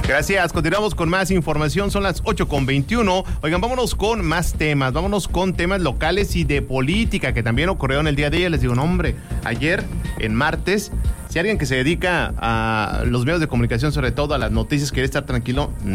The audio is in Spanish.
Gracias, continuamos con más información, son las 8:21. Oigan, vámonos con más temas, vámonos con temas locales y de política que también ocurrieron el día de ayer. Les digo, no, hombre, ayer, en martes, si alguien que se dedica a los medios de comunicación, sobre todo a las noticias, quiere estar tranquilo,